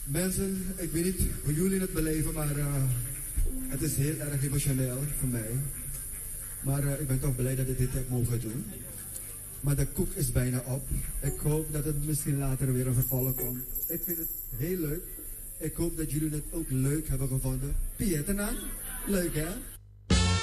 Mensen, ik weet niet hoe jullie het beleven, maar het is heel erg emotioneel voor mij. Maar ik ben toch blij dat ik dit heb mogen doen. Maar de koek is bijna op. Ik hoop dat het misschien later weer een vervolg komt. Ik vind het heel leuk. Ik hoop dat jullie het ook leuk hebben gevonden. Pieternan, leuk hè?